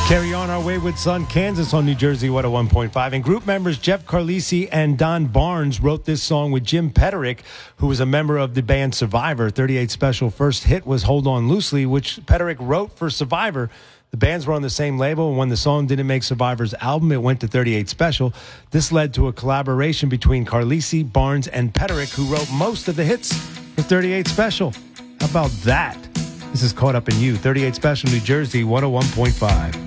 Carry on our wayward son, Kansas on New Jersey 101.5. And group members Jeff Carlisi and Don Barnes wrote this song with Jim Petterick, who was a member of the band Survivor. 38 Special first hit was Hold On Loosely, which Petterick wrote for Survivor. The bands were on the same label, and when the song didn't make Survivor's album, it went to 38 Special. This led to a collaboration between Carlisi, Barnes, and Petterick, who wrote most of the hits for 38 Special. How about that? This is Caught Up in You, 38 Special, New Jersey 101.5.